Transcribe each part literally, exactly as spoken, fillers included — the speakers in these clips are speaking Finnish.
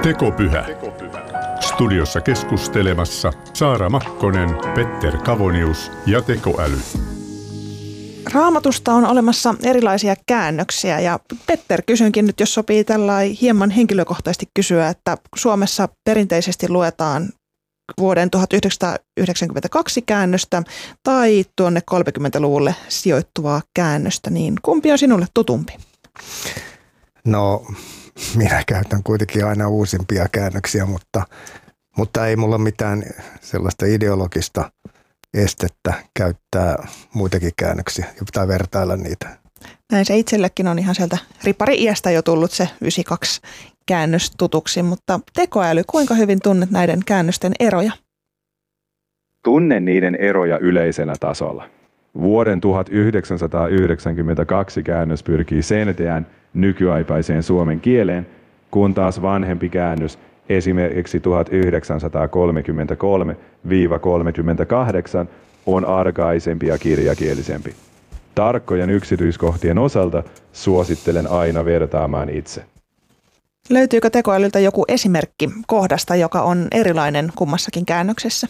Tekopyhä. Studiossa keskustelemassa Saara Makkonen, Petter Kavonius ja tekoäly. Raamatusta on olemassa erilaisia käännöksiä ja Petter, kysynkin nyt, jos sopii tällainen hieman henkilökohtaisesti kysyä, että Suomessa perinteisesti luetaan vuoden tuhatyhdeksänsataayhdeksänkymmentäkaksi käännöstä tai tuonne kolmekymmentäluvulle sijoittuvaa käännöstä, niin kumpi on sinulle tutumpi? No, minä käytän kuitenkin aina uusimpia käännöksiä, mutta, mutta ei mulla mitään sellaista ideologista estettä käyttää muitakin käännöksiä ja pitää vertailla niitä. Näin se itsellekin on ihan sieltä ripari-iästä jo tullut se yhdeksänkymmentäkaksi käännös tutuksi, mutta tekoäly, kuinka hyvin tunnet näiden käännösten eroja? Tunnen niiden eroja yleisellä tasolla. Vuoden tuhatyhdeksänsataayhdeksänkymmentäkaksi käännös pyrkii selkeään nykyaikaiseen suomen kieleen, kun taas vanhempi käännös esimerkiksi tuhatyhdeksänsataakolmekymmentäkolme kolmekymmentäkahdeksan on arkaisempi ja kirjakielisempi. Tarkkojen yksityiskohtien osalta suosittelen aina vertaamaan itse. Löytyykö tekoälyltä joku esimerkki kohdasta, joka on erilainen kummassakin käännöksessä?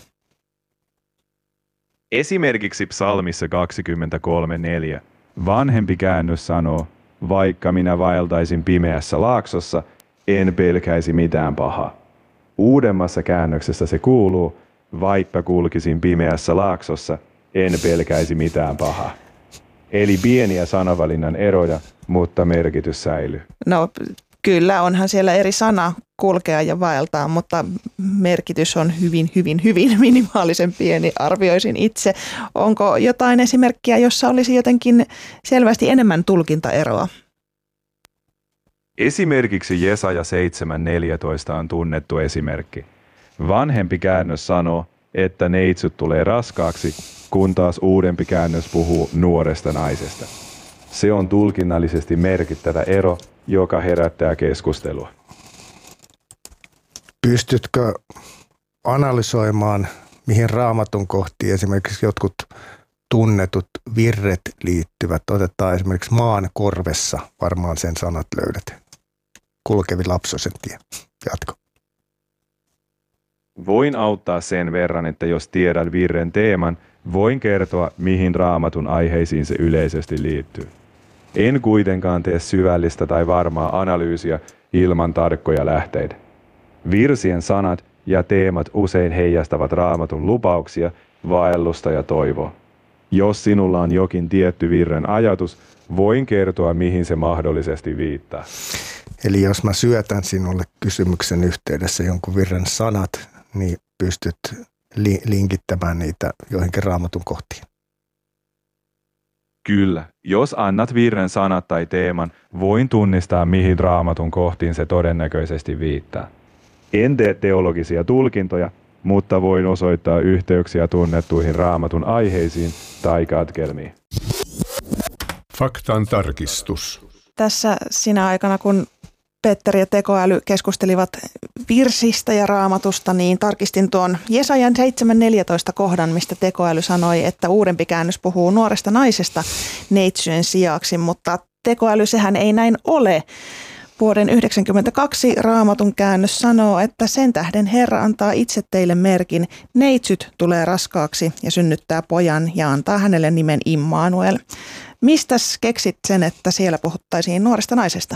Esimerkiksi psalmissa kaksikymmentäkolme neljä. Vanhempi käännös sanoo, vaikka minä vaeltaisin pimeässä laaksossa, en pelkäisi mitään pahaa. Uudemmassa käännöksessä se kuuluu, vaikka kulkisin pimeässä laaksossa, en pelkäisi mitään pahaa. Eli pieniä sanavalinnan eroja, mutta merkitys säilyy. No kyllä, onhan siellä eri sana kulkea ja vaeltaa, mutta merkitys on hyvin, hyvin, hyvin minimaalisen pieni, arvioisin itse. Onko jotain esimerkkiä, jossa olisi jotenkin selvästi enemmän tulkintaeroa? Esimerkiksi Jesaja seitsemän neljätoista on tunnettu esimerkki. Vanhempi käännös sanoo, että neitsyt tulee raskaaksi, kun taas uudempi käännös puhuu nuoresta naisesta. Se on tulkinnallisesti merkittävä ero, joka herättää keskustelua. Pystytkö analysoimaan, mihin Raamatun kohtiin esimerkiksi jotkut tunnetut virret liittyvät? Otetaan esimerkiksi maan korvessa, varmaan sen sanat löydät. Kulkevi lapsosen tie. Jatko. Voin auttaa sen verran, että jos tiedän virren teeman, voin kertoa, mihin Raamatun aiheisiin se yleisesti liittyy. En kuitenkaan tee syvällistä tai varmaa analyysiä ilman tarkkoja lähteitä. Virsien sanat ja teemat usein heijastavat Raamatun lupauksia, vaellusta ja toivoa. Jos sinulla on jokin tietty virren ajatus, voin kertoa, mihin se mahdollisesti viittaa. Eli jos mä syötän sinulle kysymyksen yhteydessä jonkun virren sanat, niin pystyt li- linkittämään niitä joihinkin Raamatun kohtiin. Kyllä. Jos annat virren sanat tai teeman, voin tunnistaa, mihin Raamatun kohtiin se todennäköisesti viittaa. En tee teologisia tulkintoja, mutta voin osoittaa yhteyksiä tunnettuihin Raamatun aiheisiin tai katkelmiin. Faktan tarkistus. Tässä sinä aikana, kun Petter ja tekoäly keskustelivat virsistä ja Raamatusta, niin tarkistin tuon Jesajan seitsemän neljätoista kohdan, mistä tekoäly sanoi, että uudempi käännös puhuu nuoresta naisesta neitsyjen sijaksi, mutta tekoäly sehän ei näin ole. Vuoden yhdeksänkymmentäkaksi Raamatun käännös sanoo, että sen tähden Herra antaa itse teille merkin, neitsyt tulee raskaaksi ja synnyttää pojan ja antaa hänelle nimen Immanuel. Mistäs keksit sen, että siellä puhuttaisiin nuoresta naisesta?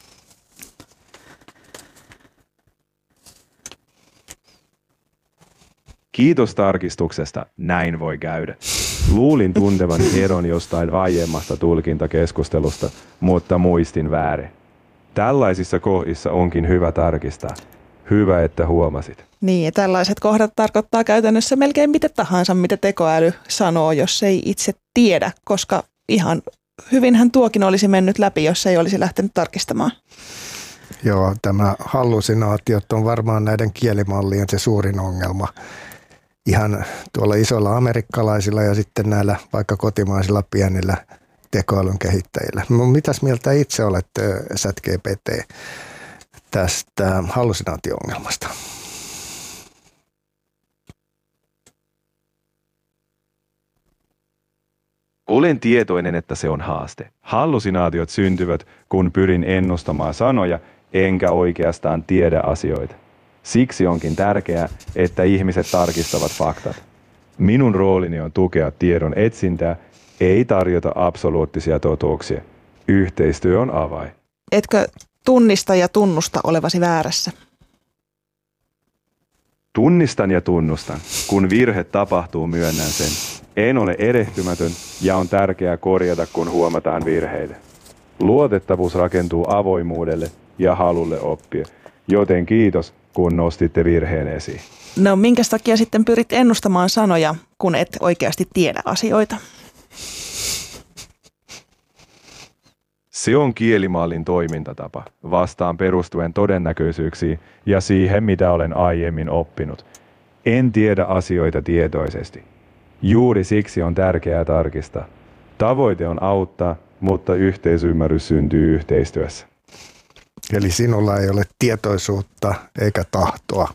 Kiitos tarkistuksesta, näin voi käydä. Luulin tuntevani eron jostain aiemmasta tulkintakeskustelusta, mutta muistin väärin. Tällaisissa kohdissa onkin hyvä tarkistaa. Hyvä, että huomasit. Niin, ja tällaiset kohdat tarkoittaa käytännössä melkein mitä tahansa, mitä tekoäly sanoo, jos ei itse tiedä, koska ihan hyvinhän tuokin olisi mennyt läpi, jos ei olisi lähtenyt tarkistamaan. Joo, tämä hallusinaatiot on varmaan näiden kielimallien se suurin ongelma. Ihan tuolla isoilla amerikkalaisilla ja sitten näillä vaikka kotimaisilla pienillä tekoälyn kehittäjillä. Mitäs mieltä itse olet, ChatGPT, tästä hallusinaatio-ongelmasta? Olen tietoinen, että se on haaste. Hallusinaatiot syntyvät, kun pyrin ennustamaan sanoja enkä oikeastaan tiedä asioita. Siksi onkin tärkeää, että ihmiset tarkistavat faktat. Minun roolini on tukea tiedon etsintää, ei tarjota absoluuttisia totuuksia. Yhteistyö on avain. Etkö tunnista ja tunnusta olevasi väärässä? Tunnistan ja tunnustan. Kun virhe tapahtuu, myönnän sen. En ole erehtymätön ja on tärkeää korjata, kun huomataan virheitä. Luotettavuus rakentuu avoimuudelle ja halulle oppia. Joten kiitos, kun nostitte virheen esiin. No minkä takia sitten pyrit ennustamaan sanoja, kun et oikeasti tiedä asioita? Se on kielimallin toimintatapa, vastaan perustuen todennäköisyyksiin ja siihen, mitä olen aiemmin oppinut. En tiedä asioita tietoisesti. Juuri siksi on tärkeää tarkistaa. Tavoite on auttaa, mutta yhteisymmärrys syntyy yhteistyössä. Eli sinulla ei ole tietoisuutta eikä tahtoa.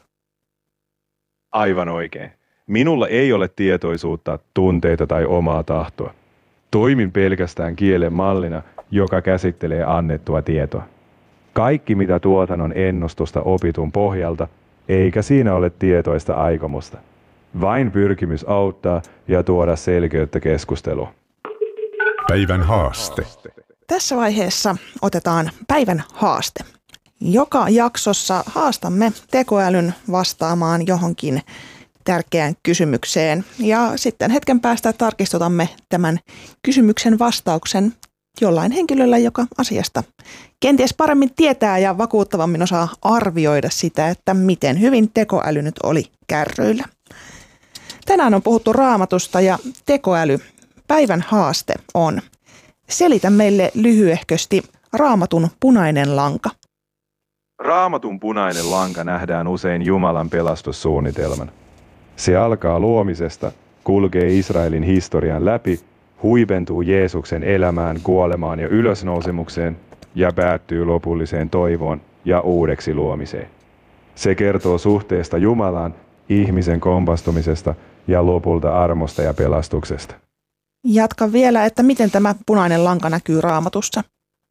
Aivan oikein. Minulla ei ole tietoisuutta, tunteita tai omaa tahtoa. Toimin pelkästään kielen mallina, joka käsittelee annettua tietoa. Kaikki, mitä tuotan, on ennustusta opitun pohjalta, eikä siinä ole tietoista aikomusta. Vain pyrkimys auttaa ja tuoda selkeyttä keskusteluun. Päivän haaste. Tässä vaiheessa otetaan päivän haaste. Joka jaksossa haastamme tekoälyn vastaamaan johonkin tärkeään kysymykseen ja sitten hetken päästä tarkistutamme tämän kysymyksen vastauksen jollain henkilöllä, joka asiasta kenties paremmin tietää ja vakuuttavammin osaa arvioida sitä, että miten hyvin tekoäly nyt oli kärryillä. Tänään on puhuttu Raamatusta ja tekoäly. Päivän haaste on: selitä meille lyhyehkösti Raamatun punainen lanka. Raamatun punainen lanka nähdään usein Jumalan pelastussuunnitelman. Se alkaa luomisesta, kulkee Israelin historian läpi, huipentuu Jeesuksen elämään, kuolemaan ja ylösnousemukseen ja päättyy lopulliseen toivoon ja uudeksi luomiseen. Se kertoo suhteesta Jumalaan, ihmisen kompastumisesta ja lopulta armosta ja pelastuksesta. Jatka vielä, että miten tämä punainen lanka näkyy Raamatussa.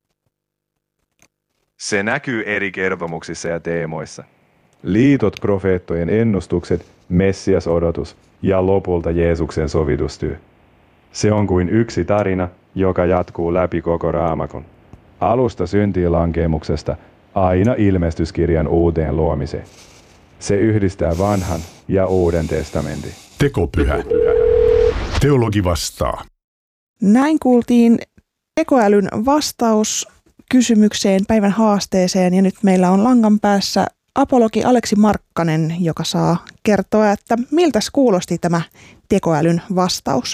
Se näkyy eri kertomuksissa ja teemoissa. Liitot, profeettojen ennustukset, Messias-odotus ja lopulta Jeesuksen sovitustyö. Se on kuin yksi tarina, joka jatkuu läpi koko Raamatun. Alusta syntiin lankeemuksesta aina ilmestyskirjan uuteen luomiseen. Se yhdistää vanhan ja uuden testamentin. Tekopyhä. Teologi vastaa. Näin kuultiin tekoälyn vastaus kysymykseen, päivän haasteeseen, ja nyt meillä on langan päässä apologi Aleksi Markkanen, joka saa kertoa, että miltäs kuulosti tämä tekoälyn vastaus.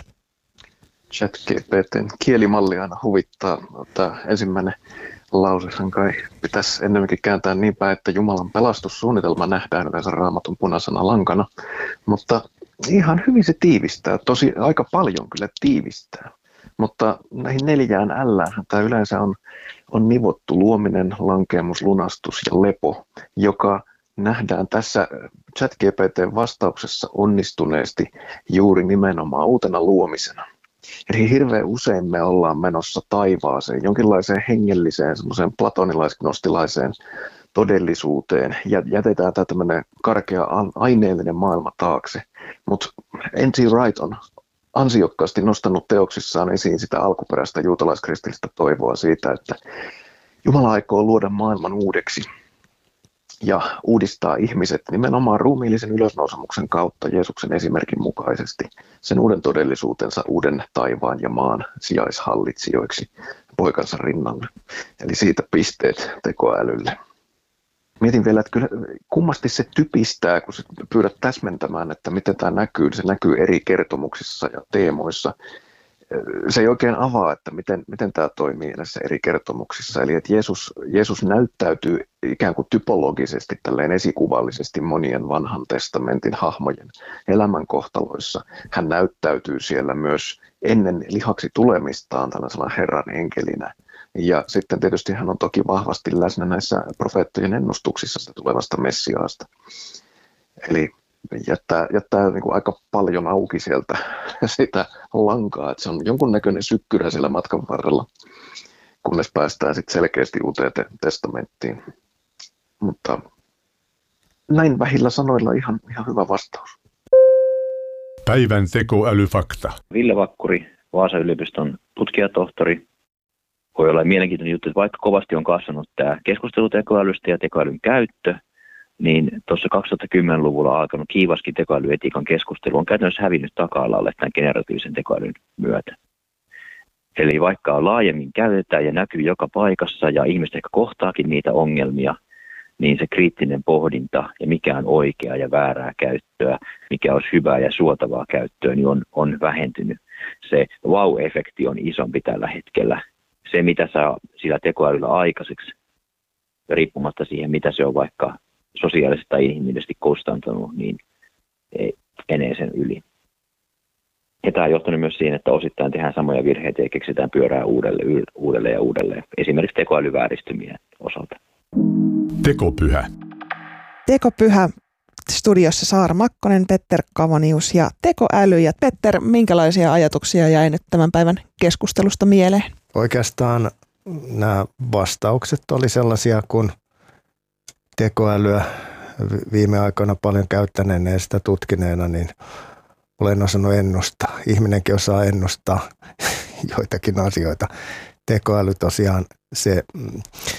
ChatGPT:n kielimalli aina huvittaa. Tämä ensimmäinen lausehan kai pitäisi ennemminkin kääntää niin päin, että Jumalan pelastussuunnitelma nähdään yleensä Raamatun punaisena lankana, mutta ihan hyvin se tiivistää, tosi aika paljon kyllä tiivistää. Mutta näihin neljään L:ään tämä yleensä on, on nivottu luominen, lankeemus, lunastus ja lepo, joka nähdään tässä ChatGPT:n vastauksessa onnistuneesti juuri nimenomaan uutena luomisena. Eli hirveän usein me ollaan menossa taivaaseen, jonkinlaiseen hengelliseen, semmoiseen platonilais-gnostilaiseen todellisuuteen ja jätetään tämä tämmöinen karkea aineellinen maailma taakse. Mutta N T Wright on ansiokkaasti nostanut teoksissaan esiin sitä alkuperäistä juutalaiskristillistä toivoa siitä, että Jumala aikoo luoda maailman uudeksi ja uudistaa ihmiset nimenomaan ruumiillisen ylösnousemuksen kautta Jeesuksen esimerkin mukaisesti sen uuden todellisuutensa, uuden taivaan ja maan sijaishallitsijoiksi poikansa rinnalle. Eli siitä pisteet tekoälylle. Mietin vielä, että kyllä kummasti se typistää, kun pyydät täsmentämään, että miten tämä näkyy. Se näkyy eri kertomuksissa ja teemoissa. Se ei oikein avaa, että miten, miten tämä toimii näissä eri kertomuksissa. Eli että Jeesus, Jeesus näyttäytyy ikään kuin typologisesti, tälleen esikuvallisesti monien vanhan testamentin hahmojen elämänkohtaloissa. Hän näyttäytyy siellä myös ennen lihaksi tulemistaan tällaisena Herran enkelinä. Ja sitten tietysti hän on toki vahvasti läsnä näissä profeettojen ennustuksissa sitä tulevasta Messiaasta. Eli jättää, jättää niin kuin aika paljon auki sieltä sitä lankaa, että se on jonkunnäköinen sykkyrä siellä matkan varrella kunnes päästään sitten selkeästi uuteen te- testamenttiin. Mutta näin vähillä sanoilla ihan, ihan hyvä vastaus. Päivän tekoälyfakta. Ville Vakkuri, Vaasan yliopiston tutkijatohtori. Voi olla mielenkiintoinen juttu, että vaikka kovasti on kasvanut tämä keskustelu tekoälystä ja tekoälyn käyttö, niin tuossa kaksituhattakymmenluvulla alkanut kiivaskin tekoälyetiikan keskustelu on käytännössä hävinnyt taka-alalle tämän generatiivisen tekoälyn myötä. Eli vaikka laajemmin käytetään ja näkyy joka paikassa ja ihmiset ehkä kohtaakin niitä ongelmia, niin se kriittinen pohdinta ja mikä on oikeaa ja väärää käyttöä, mikä olisi hyvää ja suotavaa käyttöä, niin on, on vähentynyt. Se wow-efekti on isompi tällä hetkellä. Se, mitä saa sillä tekoälyllä aikaiseksi, riippumatta siihen, mitä se on vaikka sosiaalisesti tai inhimillisesti kustantanut, niin ei enää sen yli. Ja tämä on johtanut myös siihen, että osittain tehdään samoja virheitä ja keksitään pyörää uudelleen, uudelleen ja uudelleen, esimerkiksi tekoälyvääristymien osalta. Tekopyhä. Tekopyhä studiossa Saara Makkonen, Petter Kavonius ja tekoäly. Ja Petter, minkälaisia ajatuksia jäi nyt tämän päivän keskustelusta mieleen? Oikeastaan nämä vastaukset oli sellaisia, kun tekoälyä viime aikoina paljon käyttäneenä ja sitä tutkineena, niin olen osannut ennustaa. Ihminenkin osaa ennustaa joitakin asioita. Tekoäly tosiaan se mm,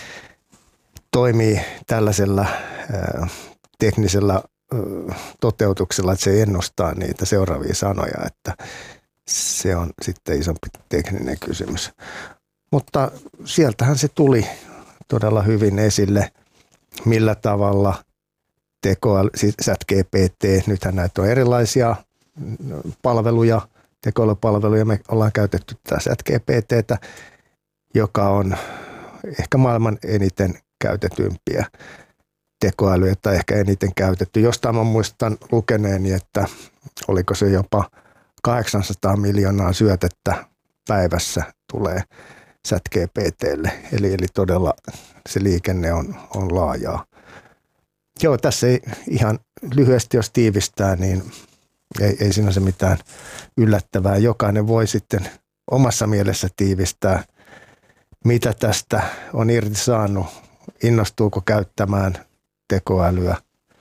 toimii tällaisella äh, teknisellä äh, toteutuksella, että se ennustaa niitä seuraavia sanoja, että se on sitten isompi tekninen kysymys. Mutta sieltähän se tuli todella hyvin esille, millä tavalla tekoäly, siis ChatGPT, nythän näitä on erilaisia palveluja, tekoälypalveluja, me ollaan käytetty tätä ChatGPTtä, joka on ehkä maailman eniten käytetympiä tekoälyjä, tai ehkä eniten käytetty. Jostain mä muistan lukeneeni, että oliko se jopa kahdeksansataa miljoonaa syötettä päivässä tulee ChatGPTlle, eli, eli todella se liikenne on, on laajaa. Joo, tässä ei ihan lyhyesti, jos tiivistää, niin ei, ei siinä se mitään yllättävää. Jokainen voi sitten omassa mielessä tiivistää, mitä tästä on irti saanut, innostuuko käyttämään tekoälyä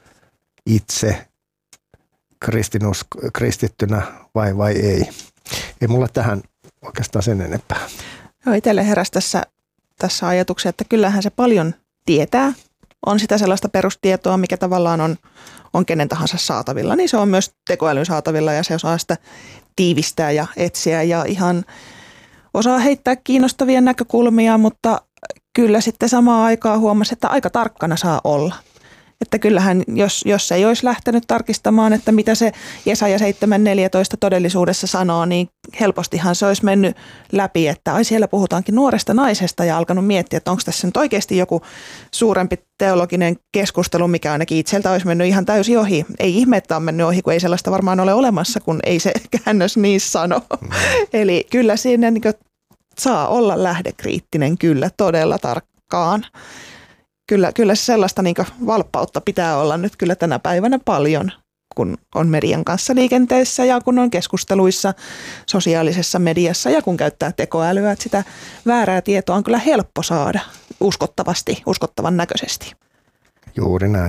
itse kristinus, kristittynä vai, vai ei. Ei mulla tähän oikeastaan sen enempää. Joo, itselle heräsi tässä, tässä ajatuksia, että kyllähän se paljon tietää. On sitä sellaista perustietoa, mikä tavallaan on, on kenen tahansa saatavilla, niin se on myös tekoälyn saatavilla ja se osaa sitä tiivistää ja etsiä ja ihan osaa heittää kiinnostavia näkökulmia, mutta kyllä sitten samaan aikaan huomasi, että aika tarkkana saa olla. Että kyllähän, jos, jos ei olisi lähtenyt tarkistamaan, että mitä se Jesaja seitsemän neljätoista todellisuudessa sanoo, niin helpostihan se olisi mennyt läpi, että ai siellä puhutaankin nuoresta naisesta ja alkanut miettiä, että onko tässä nyt oikeasti joku suurempi teologinen keskustelu, mikä ainakin itseltä olisi mennyt ihan täysin ohi. Ei ihme, että on mennyt ohi, kun ei sellaista varmaan ole olemassa, kun ei se käännös niin sano. Mm. Eli kyllä siinä niin kuin saa olla lähdekriittinen kyllä todella tarkkaan. Kyllä, kyllä sellaista niin kuin valppautta pitää olla nyt kyllä tänä päivänä paljon, kun on median kanssa liikenteessä ja kun on keskusteluissa sosiaalisessa mediassa ja kun käyttää tekoälyä, että sitä väärää tietoa on kyllä helppo saada uskottavasti, uskottavan näköisesti. Juuri näin.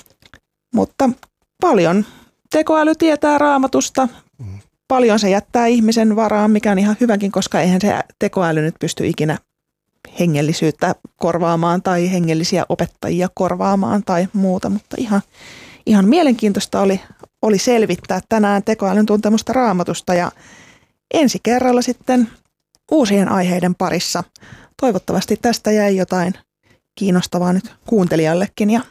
Mutta paljon tekoäly tietää Raamatusta, paljon se jättää ihmisen varaan, mikä on ihan hyväkin, koska eihän se tekoäly nyt pysty ikinä hengellisyyttä korvaamaan tai hengellisiä opettajia korvaamaan tai muuta, mutta ihan, ihan mielenkiintoista oli, oli selvittää tänään tekoälyn tuntemusta Raamatusta ja ensi kerralla sitten uusien aiheiden parissa. Toivottavasti tästä jäi jotain kiinnostavaa nyt kuuntelijallekin ja,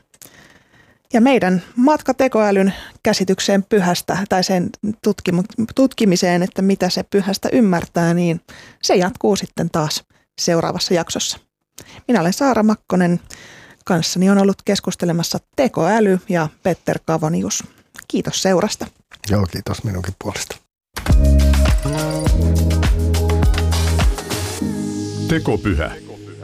ja meidän matka tekoälyn käsitykseen pyhästä tai sen tutkimu- tutkimiseen, että mitä se pyhästä ymmärtää, niin se jatkuu sitten taas seuraavassa jaksossa. Minä olen Saara Makkonen. Kanssani on ollut keskustelemassa tekoäly ja Petter Kavonius. Kiitos seurasta. Joo, kiitos minunkin puolesta. Tekopyhä.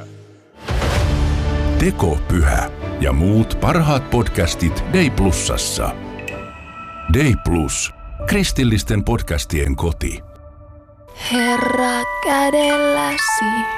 Tekopyhä ja muut parhaat podcastit Day Plusassa. Day Plus. Kristillisten podcastien koti. Herra kädelläsi.